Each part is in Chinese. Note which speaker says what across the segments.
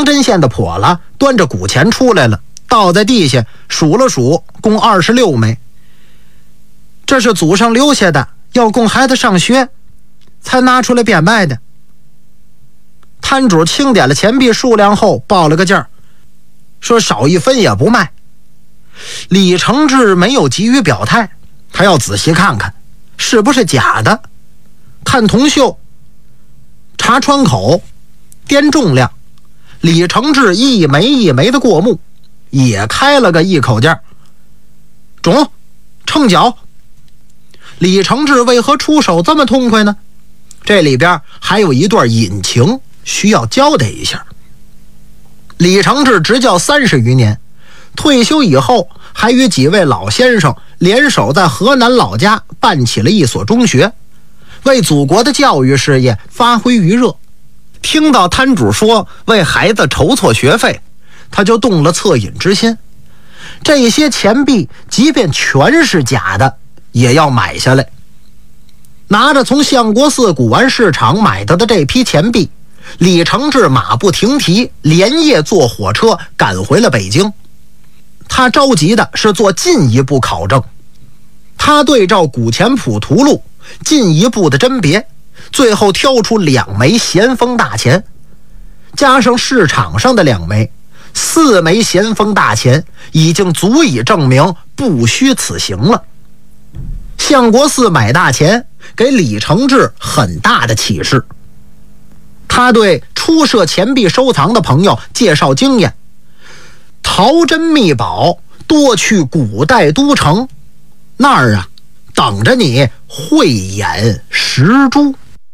Speaker 1: 针线的笸箩端着古钱出来了，倒在地下数了数，共26枚。这是祖上留下的，要供孩子上学才拿出来变卖的。摊主清点了钱币数量后报了个价，说少1分也不卖。李承志没有急于表态，他要仔细看看是不是假的，看铜锈，查穿口，掂重量。李承志一枚一枚的过目，也开了个一口价，中，称缴。李承志为何出手这么痛快呢？这里边还有一段隐情需要交代一下。李承志执教30余年，退休以后还与几位老先生联手在河南老家办起了一所中学，为祖国的教育事业发挥余热。听到摊主说为孩子筹措学费，他就动了恻隐之心。这些钱币即便全是假的，也要买下来。拿着从相国寺古玩市场买到的这批钱币，李承志马不停蹄，连夜坐火车赶回了北京。他着急的是做进一步考证，他对照古钱谱图录进一步的甄别，最后挑出2枚咸丰大钱，加上市场上的2枚，4枚咸丰大钱已经足以证明不虚此行了。相国寺买大钱给李承志很大的启示，他对初涉钱币收藏的朋友介绍经验：淘珍秘宝多去古代都城，那儿啊等着你慧眼识珠。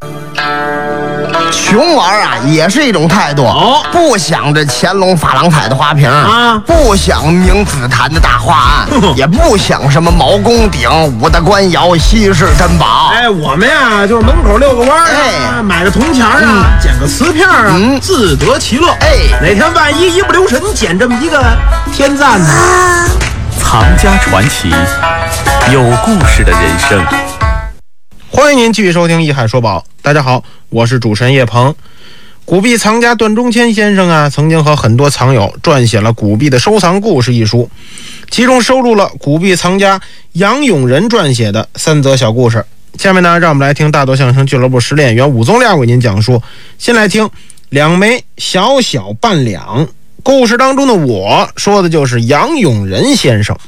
Speaker 2: 穷玩啊也是一种态度，不想这乾隆珐琅彩的花瓶啊，不想明紫檀的大花案，也不想什么毛公鼎、五大官窑、稀世珍宝。
Speaker 3: 我们呀就是门口遛个弯儿，买个铜钱啊，捡个瓷片啊，自得其乐。哪天万一一不留神捡这么一个天赞呢？
Speaker 4: 藏家传奇，有故事的人生。
Speaker 3: 欢迎您继续收听《一海说宝》。大家好，我是主持人叶鹏。古币藏家段中谦先生啊，曾经和很多藏友撰写了《古币的收藏故事》一书，其中收录了古币藏家杨永仁撰写的3则小故事。下面呢，让我们来听大多相声俱乐部实力演员武宗亮为您讲述。先来听2枚小小半两。故事当中的我说的就是杨永仁先生。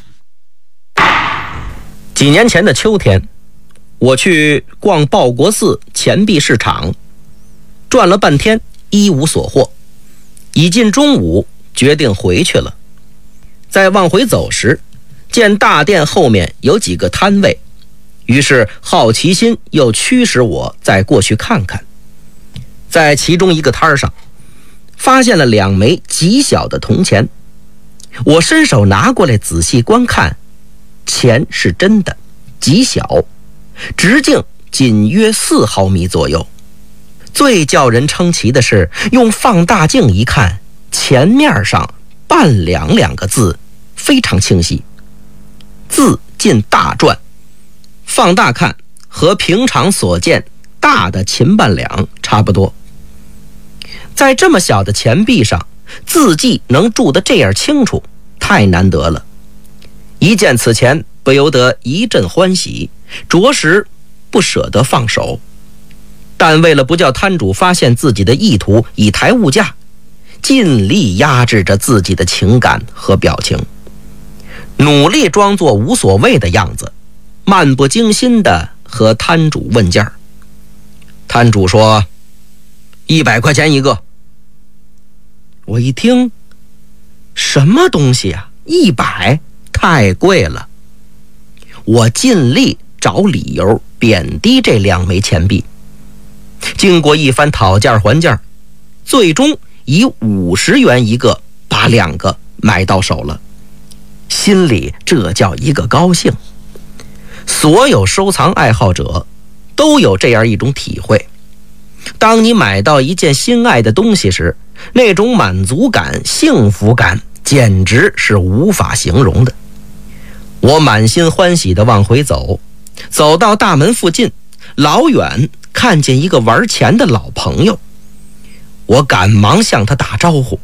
Speaker 5: 几年前的秋天，我去逛报国寺钱币市场，转了半天一无所获，已近中午，决定回去了。在往回走时，见大殿后面有几个摊位，于是好奇心又驱使我再过去看看。在其中一个摊上，发现了2枚极小的铜钱，我伸手拿过来仔细观看，钱是真的，极小，直径仅约4毫米左右。最叫人称奇的是，用放大镜一看，钱面上半两2个字非常清晰，字近大篆，放大看和平常所见大的秦半两差不多。在这么小的钱币上，字迹能注得这样清楚，太难得了。一见此钱，不由得一阵欢喜，着实不舍得放手。但为了不叫摊主发现自己的意图，以抬物价，尽力压制着自己的情感和表情，努力装作无所谓的样子，漫不经心地和摊主问价。摊主说100块钱一个。我一听，什么东西啊，100太贵了。我尽力找理由贬低这2枚钱币，经过一番讨价还价，最终以50元一个把2个买到手了，心里这叫一个高兴。所有收藏爱好者都有这样一种体会，当你买到一件心爱的东西时，那种满足感、幸福感简直是无法形容的。我满心欢喜地往回走，走到大门附近，老远看见一个玩钱的老朋友，我赶忙向他打招呼。